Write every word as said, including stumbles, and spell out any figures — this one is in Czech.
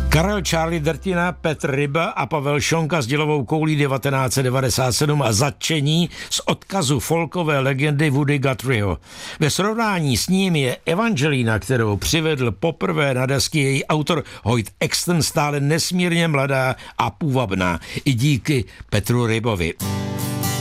Karel Charlie Drtina, Petr Ryba a Pavel Šonka s dělovou koulí devatenáct set devadesát sedm a zatčení z odkazu folkové legendy Woody Guthrieho. Ve srovnání s ním je Evangelina, kterou přivedl poprvé na desky její autor Hoyt Axton, stále nesmírně mladá a půvabná i díky Petru Rybovi.